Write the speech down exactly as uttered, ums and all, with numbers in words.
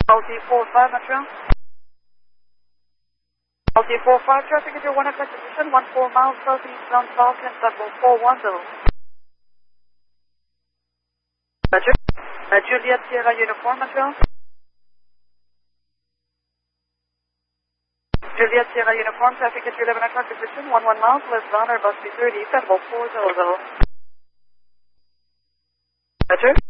L T four five, Montreal. L T four five, traffic at your one o'clock position, one four miles southeast on Falcon, level four one zero. Roger. Uh, Juliet Sierra Uniform, Montreal. Juliet Sierra Uniform, traffic at your eleven o'clock position, one one miles west on Airbus three thirty, level four zero zero. Roger.